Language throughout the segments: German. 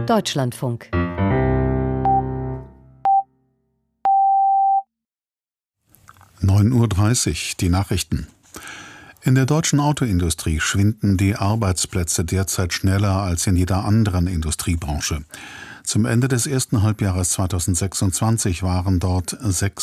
Deutschlandfunk. (9:30 Uhr), die Nachrichten. In der deutschen Autoindustrie schwinden die Arbeitsplätze derzeit schneller als in jeder anderen Industriebranche. Zum Ende des ersten Halbjahres 2026 waren dort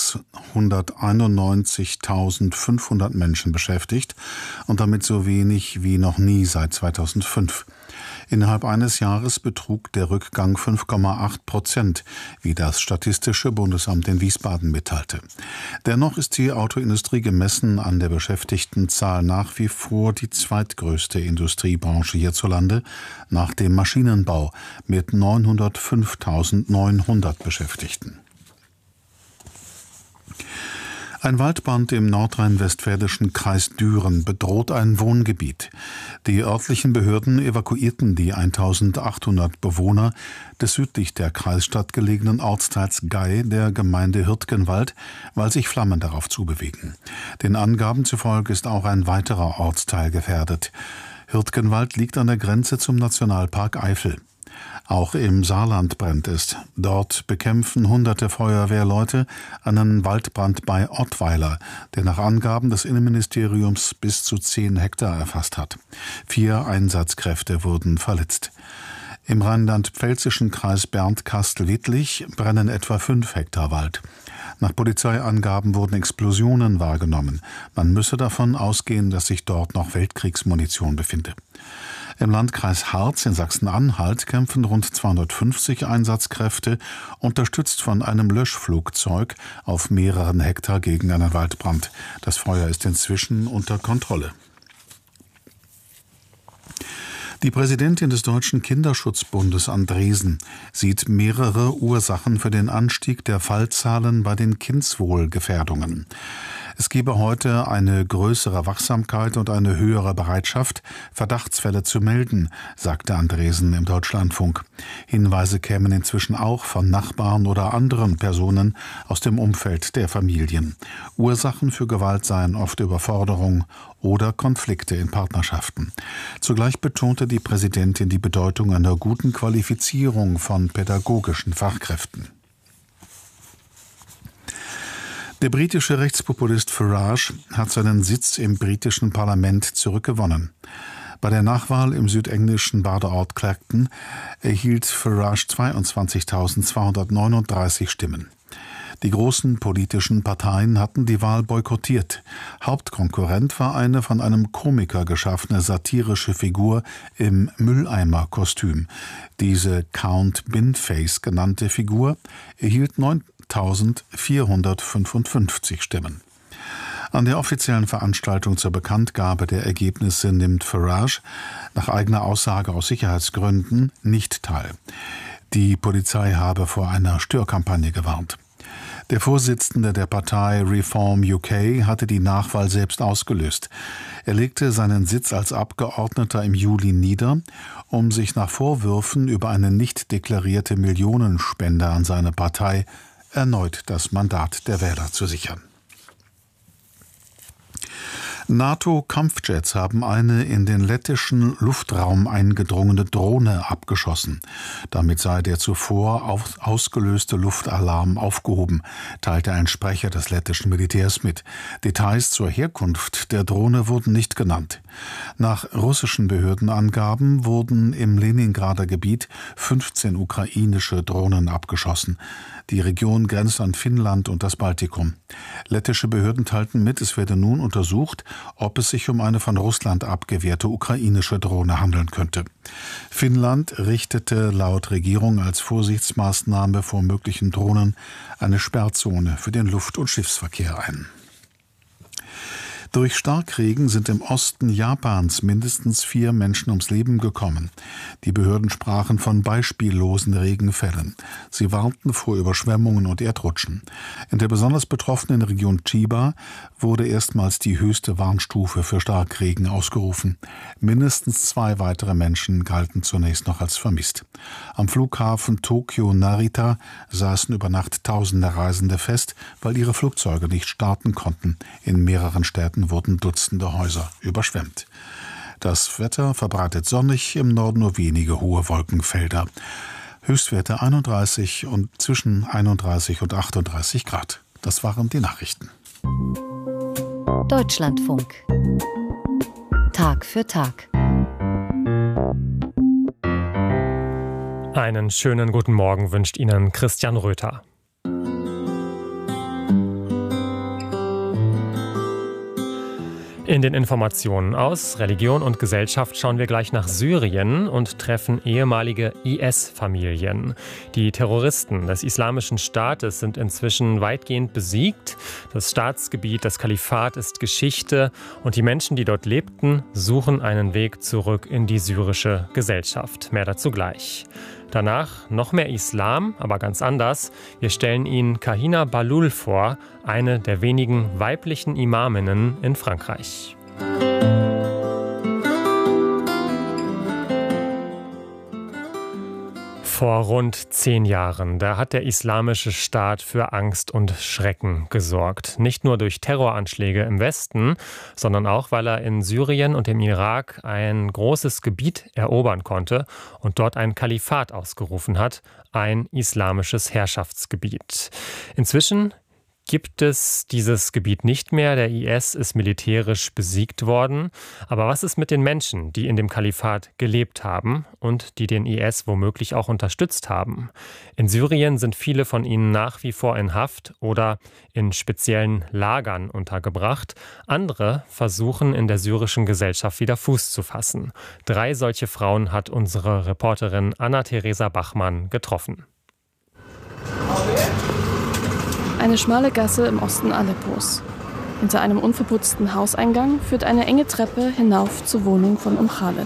691.500 Menschen beschäftigt und damit so wenig wie noch nie seit 2005. Innerhalb eines Jahres betrug der Rückgang 5,8%, wie das Statistische Bundesamt in Wiesbaden mitteilte. Dennoch ist die Autoindustrie gemessen an der Beschäftigtenzahl nach wie vor die zweitgrößte Industriebranche hierzulande, nach dem Maschinenbau mit 905.900 Beschäftigten. Ein Waldbrand im nordrhein-westfälischen Kreis Düren bedroht ein Wohngebiet. Die örtlichen Behörden evakuierten die 1.800 Bewohner des südlich der Kreisstadt gelegenen Ortsteils Gey der Gemeinde Hürtgenwald, weil sich Flammen darauf zubewegen. Den Angaben zufolge ist auch ein weiterer Ortsteil gefährdet. Hürtgenwald liegt an der Grenze zum Nationalpark Eifel. Auch im Saarland brennt es. Dort bekämpfen hunderte Feuerwehrleute einen Waldbrand bei Ottweiler, der nach Angaben des Innenministeriums bis zu 10 Hektar erfasst hat. 4 Einsatzkräfte wurden verletzt. Im rheinland-pfälzischen Kreis Bernd-Kastel-Wittlich brennen etwa 5 Hektar Wald. Nach Polizeiangaben wurden Explosionen wahrgenommen. Man müsse davon ausgehen, dass sich dort noch Weltkriegsmunition befinde. Im Landkreis Harz in Sachsen-Anhalt kämpfen rund 250 Einsatzkräfte, unterstützt von einem Löschflugzeug, auf mehreren Hektar gegen einen Waldbrand. Das Feuer ist inzwischen unter Kontrolle. Die Präsidentin des Deutschen Kinderschutzbundes Andresen sieht mehrere Ursachen für den Anstieg der Fallzahlen bei den Kindswohlgefährdungen. Es gebe heute eine größere Wachsamkeit und eine höhere Bereitschaft, Verdachtsfälle zu melden, sagte Andresen im Deutschlandfunk. Hinweise kämen inzwischen auch von Nachbarn oder anderen Personen aus dem Umfeld der Familien. Ursachen für Gewalt seien oft Überforderung oder Konflikte in Partnerschaften. Zugleich betonte die Präsidentin die Bedeutung einer guten Qualifizierung von pädagogischen Fachkräften. Der britische Rechtspopulist Farage hat seinen Sitz im britischen Parlament zurückgewonnen. Bei der Nachwahl im südenglischen Badeort Clacton erhielt Farage 22.239 Stimmen. Die großen politischen Parteien hatten die Wahl boykottiert. Hauptkonkurrent war eine von einem Komiker geschaffene satirische Figur im Mülleimer-Kostüm. Diese Count Binface genannte Figur erhielt 9.455 Stimmen. An der offiziellen Veranstaltung zur Bekanntgabe der Ergebnisse nimmt Farage nach eigener Aussage aus Sicherheitsgründen nicht teil. Die Polizei habe vor einer Störkampagne gewarnt. Der Vorsitzende der Partei Reform UK hatte die Nachwahl selbst ausgelöst. Er legte seinen Sitz als Abgeordneter im Juli nieder, um sich nach Vorwürfen über eine nicht deklarierte Millionenspende an seine Partei erneut das Mandat der Wähler zu sichern. NATO-Kampfjets haben eine in den lettischen Luftraum eingedrungene Drohne abgeschossen. Damit sei der zuvor ausgelöste Luftalarm aufgehoben, teilte ein Sprecher des lettischen Militärs mit. Details zur Herkunft der Drohne wurden nicht genannt. Nach russischen Behördenangaben wurden im Leningrader Gebiet 15 ukrainische Drohnen abgeschossen. Die Region grenzt an Finnland und das Baltikum. Lettische Behörden teilten mit, es werde nun untersucht, ob es sich um eine von Russland abgewehrte ukrainische Drohne handeln könnte. Finnland richtete laut Regierung als Vorsichtsmaßnahme vor möglichen Drohnen eine Sperrzone für den Luft- und Schiffsverkehr ein. Durch Starkregen sind im Osten Japans mindestens 4 Menschen ums Leben gekommen. Die Behörden sprachen von beispiellosen Regenfällen. Sie warnten vor Überschwemmungen und Erdrutschen. In der besonders betroffenen Region Chiba wurde erstmals die höchste Warnstufe für Starkregen ausgerufen. Mindestens 2 weitere Menschen galten zunächst noch als vermisst. Am Flughafen Tokio-Narita saßen über Nacht tausende Reisende fest, weil ihre Flugzeuge nicht starten konnten. In mehreren Städten wurden Dutzende Häuser überschwemmt. Das Wetter verbreitet sonnig, im Norden nur wenige hohe Wolkenfelder. Höchstwerte 31 und zwischen 31 und 38 Grad. Das waren die Nachrichten. Deutschlandfunk. Tag für Tag. Einen schönen guten Morgen wünscht Ihnen Christian Röther. In den Informationen aus Religion und Gesellschaft schauen wir gleich nach Syrien und treffen ehemalige IS-Familien. Die Terroristen des Islamischen Staates sind inzwischen weitgehend besiegt. Das Staatsgebiet, das Kalifat ist Geschichte und die Menschen, die dort lebten, suchen einen Weg zurück in die syrische Gesellschaft. Mehr dazu gleich. Danach noch mehr Islam, aber ganz anders. Wir stellen Ihnen Kahina Bahloul vor, eine der wenigen weiblichen Imaminnen in Frankreich. Vor rund 10 Jahren, da hat der Islamische Staat für Angst und Schrecken gesorgt. Nicht nur durch Terroranschläge im Westen, sondern auch, weil er in Syrien und im Irak ein großes Gebiet erobern konnte und dort ein Kalifat ausgerufen hat, ein islamisches Herrschaftsgebiet. Inzwischen gibt es dieses Gebiet nicht mehr. Der IS ist militärisch besiegt worden. Aber was ist mit den Menschen, die in dem Kalifat gelebt haben und die den IS womöglich auch unterstützt haben? In Syrien sind viele von ihnen nach wie vor in Haft oder in speziellen Lagern untergebracht. Andere versuchen in der syrischen Gesellschaft wieder Fuß zu fassen. 3 solche Frauen hat unsere Reporterin Anna-Theresa Bachmann getroffen. Eine schmale Gasse im Osten Aleppos. Hinter einem unverputzten Hauseingang führt eine enge Treppe hinauf zur Wohnung von Khaled.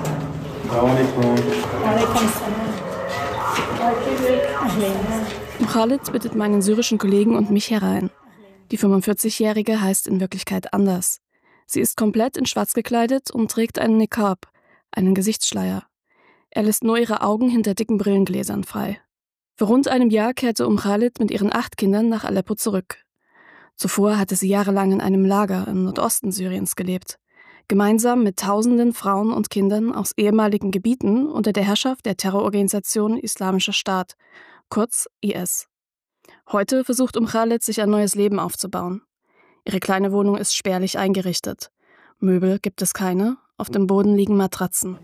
Khaled bittet meinen syrischen Kollegen und mich herein. Die 45-Jährige heißt in Wirklichkeit anders. Sie ist komplett in schwarz gekleidet und trägt einen Niqab, einen Gesichtsschleier. Er lässt nur ihre Augen hinter dicken Brillengläsern frei. Vor rund einem Jahr kehrte Khaled mit ihren 8 Kindern nach Aleppo zurück. Zuvor hatte sie jahrelang in einem Lager im Nordosten Syriens gelebt, gemeinsam mit tausenden Frauen und Kindern aus ehemaligen Gebieten unter der Herrschaft der Terrororganisation Islamischer Staat, kurz IS. Heute versucht Khaled, sich ein neues Leben aufzubauen. Ihre kleine Wohnung ist spärlich eingerichtet. Möbel gibt es keine, auf dem Boden liegen Matratzen.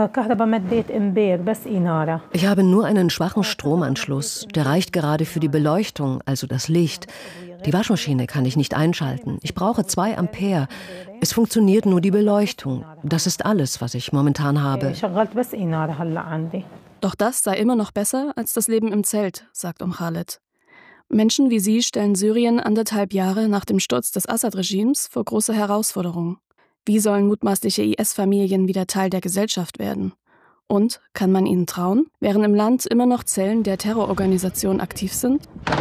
Ich habe nur einen schwachen Stromanschluss. Der reicht gerade für die Beleuchtung, also das Licht. Die Waschmaschine kann ich nicht einschalten. Ich brauche 2 Ampere. Es funktioniert nur die Beleuchtung. Das ist alles, was ich momentan habe. Doch das sei immer noch besser als das Leben im Zelt, sagt Khaled. Menschen wie sie stellen Syrien 1,5 Jahre nach dem Sturz des Assad-Regimes vor große Herausforderungen. Wie sollen mutmaßliche IS-Familien wieder Teil der Gesellschaft werden? Und kann man ihnen trauen, während im Land immer noch Zellen der Terrororganisation aktiv sind?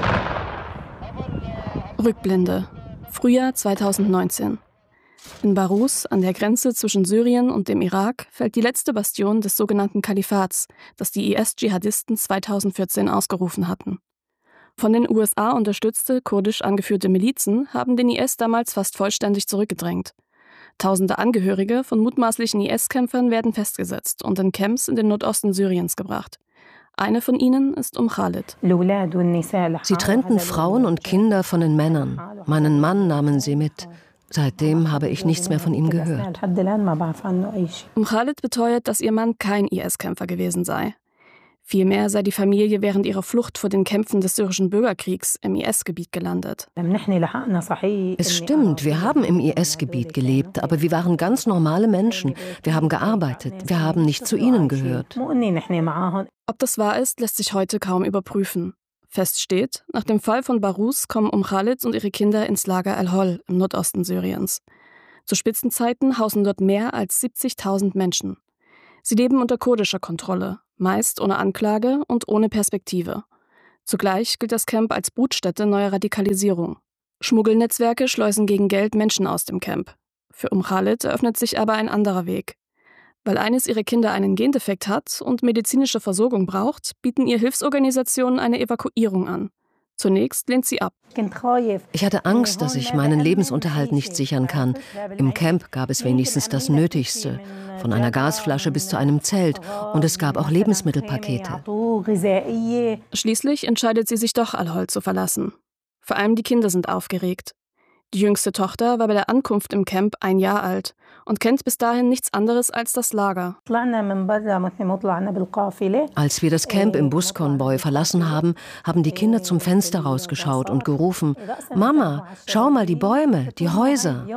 Rückblende. Frühjahr 2019. In Barus, an der Grenze zwischen Syrien und dem Irak, fällt die letzte Bastion des sogenannten Kalifats, das die IS-Dschihadisten 2014 ausgerufen hatten. Von den USA unterstützte, kurdisch angeführte Milizen haben den IS damals fast vollständig zurückgedrängt. Tausende Angehörige von mutmaßlichen IS-Kämpfern werden festgesetzt und in Camps in den Nordosten Syriens gebracht. Eine von ihnen ist Khaled. Sie trennten Frauen und Kinder von den Männern. Meinen Mann nahmen sie mit. Seitdem habe ich nichts mehr von ihm gehört. Khaled beteuert, dass ihr Mann kein IS-Kämpfer gewesen sei. Vielmehr sei die Familie während ihrer Flucht vor den Kämpfen des syrischen Bürgerkriegs im IS-Gebiet gelandet. Es stimmt, wir haben im IS-Gebiet gelebt, aber wir waren ganz normale Menschen. Wir haben gearbeitet, wir haben nicht zu ihnen gehört. Ob das wahr ist, lässt sich heute kaum überprüfen. Fest steht, nach dem Fall von Barus kommen Khaled und ihre Kinder ins Lager Al-Hol im Nordosten Syriens. Zu Spitzenzeiten hausen dort mehr als 70.000 Menschen. Sie leben unter kurdischer Kontrolle, meist ohne Anklage und ohne Perspektive. Zugleich gilt das Camp als Brutstätte neuer Radikalisierung. Schmuggelnetzwerke schleusen gegen Geld Menschen aus dem Camp. Für Khaled eröffnet sich aber ein anderer Weg. Weil eines ihrer Kinder einen Gendefekt hat und medizinische Versorgung braucht, bieten ihr Hilfsorganisationen eine Evakuierung an. Zunächst lehnt sie ab. Ich hatte Angst, dass ich meinen Lebensunterhalt nicht sichern kann. Im Camp gab es wenigstens das Nötigste, von einer Gasflasche bis zu einem Zelt, und es gab auch Lebensmittelpakete. Schließlich entscheidet sie sich doch, Al-Hol zu verlassen. Vor allem die Kinder sind aufgeregt. Die jüngste Tochter war bei der Ankunft im Camp 1 Jahr alt und kennt bis dahin nichts anderes als das Lager. Als wir das Camp im Buskonvoi verlassen haben, haben die Kinder zum Fenster rausgeschaut und gerufen: Mama, schau mal die Bäume, die Häuser.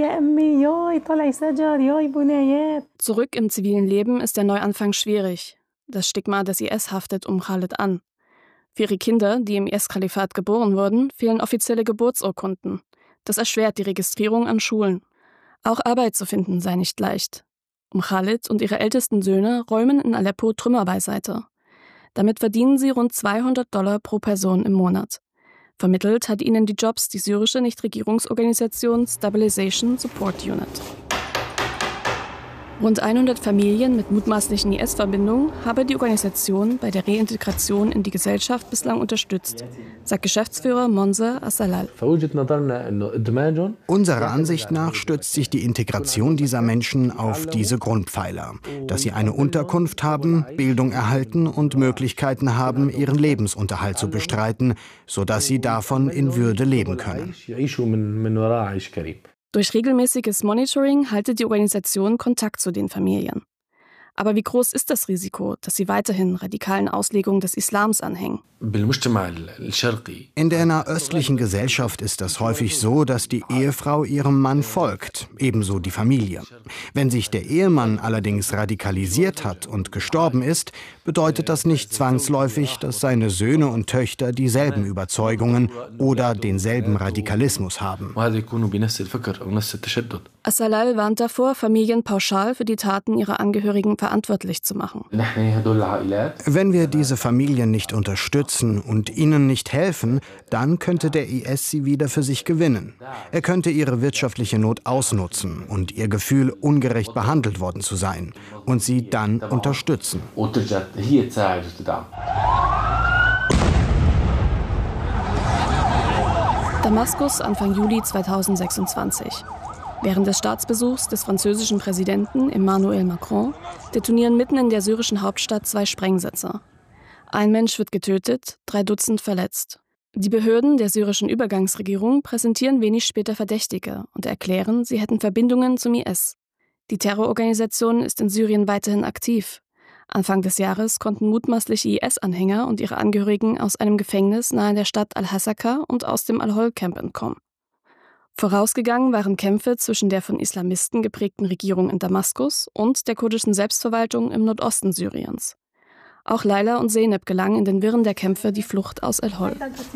Zurück im zivilen Leben ist der Neuanfang schwierig. Das Stigma des IS haftet Khalid an. Für ihre Kinder, die im IS-Kalifat geboren wurden, fehlen offizielle Geburtsurkunden. Das erschwert die Registrierung an Schulen. Auch Arbeit zu finden sei nicht leicht. Khalid und ihre ältesten Söhne räumen in Aleppo Trümmer beiseite. Damit verdienen sie rund $200 pro Person im Monat. Vermittelt hat ihnen die Jobs die syrische Nichtregierungsorganisation Stabilization Support Unit. Rund 100 Familien mit mutmaßlichen IS-Verbindungen habe die Organisation bei der Reintegration in die Gesellschaft bislang unterstützt, sagt Geschäftsführer Monzer Assalal. Unserer Ansicht nach stützt sich die Integration dieser Menschen auf diese Grundpfeiler, dass sie eine Unterkunft haben, Bildung erhalten und Möglichkeiten haben, ihren Lebensunterhalt zu bestreiten, sodass sie davon in Würde leben können. Durch regelmäßiges Monitoring haltet die Organisation Kontakt zu den Familien. Aber wie groß ist das Risiko, dass sie weiterhin radikalen Auslegungen des Islams anhängen? In der nahöstlichen Gesellschaft ist es häufig so, dass die Ehefrau ihrem Mann folgt, ebenso die Familie. Wenn sich der Ehemann allerdings radikalisiert hat und gestorben ist, bedeutet das nicht zwangsläufig, dass seine Söhne und Töchter dieselben Überzeugungen oder denselben Radikalismus haben. Assalal warnt davor, Familien pauschal für die Taten ihrer Angehörigen verantwortlich zu machen. Wenn wir diese Familien nicht unterstützen und ihnen nicht helfen, dann könnte der IS sie wieder für sich gewinnen. Er könnte ihre wirtschaftliche Not ausnutzen und ihr Gefühl, ungerecht behandelt worden zu sein, und sie dann unterstützen. Damaskus Anfang Juli 2026. Während des Staatsbesuchs des französischen Präsidenten Emmanuel Macron detonieren mitten in der syrischen Hauptstadt 2 Sprengsätze. Ein Mensch wird getötet, 3 Dutzend verletzt. Die Behörden der syrischen Übergangsregierung präsentieren wenig später Verdächtige und erklären, sie hätten Verbindungen zum IS. Die Terrororganisation ist in Syrien weiterhin aktiv. Anfang des Jahres konnten mutmaßliche IS-Anhänger und ihre Angehörigen aus einem Gefängnis nahe der Stadt Al-Hasaka und aus dem Al-Hol-Camp entkommen. Vorausgegangen waren Kämpfe zwischen der von Islamisten geprägten Regierung in Damaskus und der kurdischen Selbstverwaltung im Nordosten Syriens. Auch Leila und Zeynep gelang in den Wirren der Kämpfe die Flucht aus Al-Hol.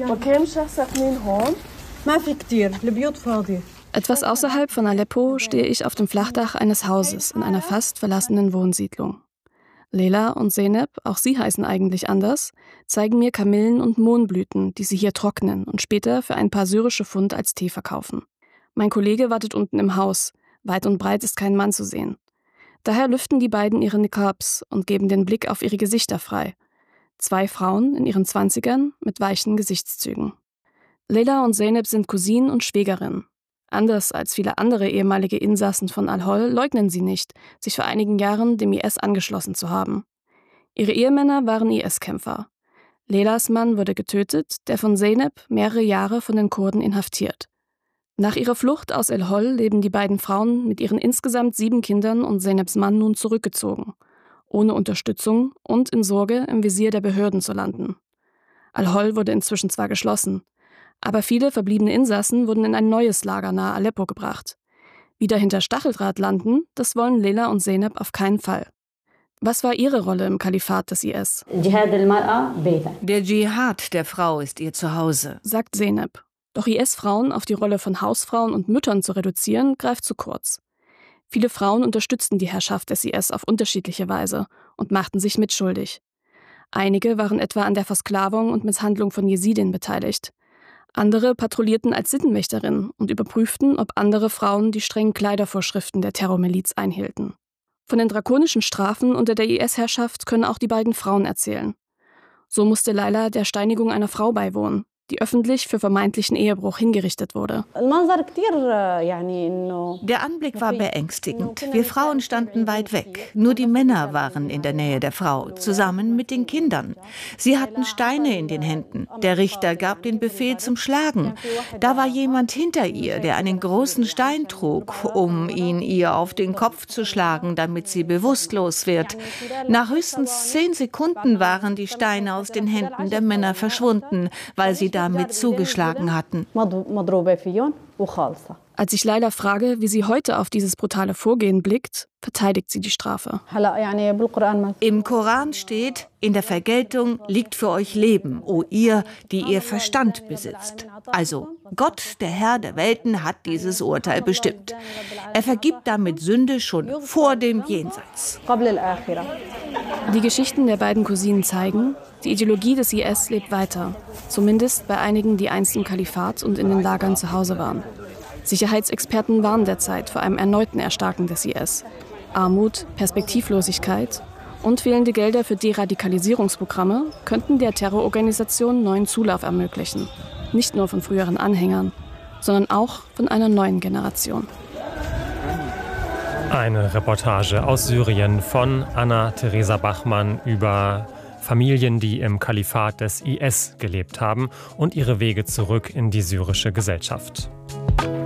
Etwas außerhalb von Aleppo stehe ich auf dem Flachdach eines Hauses in einer fast verlassenen Wohnsiedlung. Leila und Zeynep, auch sie heißen eigentlich anders, zeigen mir Kamillen und Mohnblüten, die sie hier trocknen und später für ein paar syrische Pfund als Tee verkaufen. Mein Kollege wartet unten im Haus. Weit und breit ist kein Mann zu sehen. Daher lüften die beiden ihre Niqabs und geben den Blick auf ihre Gesichter frei. 2 Frauen in ihren 20ern mit weichen Gesichtszügen. Leila und Zeynep sind Cousinen und Schwägerin. Anders als viele andere ehemalige Insassen von Al-Hol leugnen sie nicht, sich vor einigen Jahren dem IS angeschlossen zu haben. Ihre Ehemänner waren IS-Kämpfer. Leilas Mann wurde getötet, der von Zeynep mehrere Jahre von den Kurden inhaftiert. Nach ihrer Flucht aus Al-Hol leben die beiden Frauen mit ihren insgesamt 7 Kindern und Zeyneps Mann nun zurückgezogen, ohne Unterstützung und in Sorge, im Visier der Behörden zu landen. Al-Hol wurde inzwischen zwar geschlossen, aber viele verbliebene Insassen wurden in ein neues Lager nahe Aleppo gebracht. Wieder hinter Stacheldraht landen, das wollen Leila und Zeynep auf keinen Fall. Was war ihre Rolle im Kalifat des IS? Der Dschihad der Frau ist ihr Zuhause, sagt Zeynep. Doch IS-Frauen auf die Rolle von Hausfrauen und Müttern zu reduzieren, greift zu kurz. Viele Frauen unterstützten die Herrschaft des IS auf unterschiedliche Weise und machten sich mitschuldig. Einige waren etwa an der Versklavung und Misshandlung von Jesiden beteiligt. Andere patrouillierten als Sittenwächterinnen und überprüften, ob andere Frauen die strengen Kleidervorschriften der Terrormiliz einhielten. Von den drakonischen Strafen unter der IS-Herrschaft können auch die beiden Frauen erzählen. So musste Leila der Steinigung einer Frau beiwohnen, die öffentlich für vermeintlichen Ehebruch hingerichtet wurde. Der Anblick war beängstigend. Wir Frauen standen weit weg. Nur die Männer waren in der Nähe der Frau, zusammen mit den Kindern. Sie hatten Steine in den Händen. Der Richter gab den Befehl zum Schlagen. Da war jemand hinter ihr, der einen großen Stein trug, um ihn ihr auf den Kopf zu schlagen, damit sie bewusstlos wird. Nach höchstens 10 Sekunden waren die Steine aus den Händen der Männer verschwunden, weil sie damit zugeschlagen hatten. Als ich Laila frage, wie sie heute auf dieses brutale Vorgehen blickt, verteidigt sie die Strafe. Im Koran steht, in der Vergeltung liegt für euch Leben, o ihr, die ihr Verstand besitzt. Also Gott, der Herr der Welten, hat dieses Urteil bestimmt. Er vergibt damit Sünde schon vor dem Jenseits. Die Geschichten der beiden Cousinen zeigen, die Ideologie des IS lebt weiter. Zumindest bei einigen, die einst im Kalifat und in den Lagern zu Hause waren. Sicherheitsexperten warnen derzeit vor einem erneuten Erstarken des IS. Armut, Perspektivlosigkeit und fehlende Gelder für Deradikalisierungsprogramme könnten der Terrororganisation neuen Zulauf ermöglichen. Nicht nur von früheren Anhängern, sondern auch von einer neuen Generation. Eine Reportage aus Syrien von Anna-Theresa Bachmann über Familien, die im Kalifat des IS gelebt haben und ihre Wege zurück in die syrische Gesellschaft.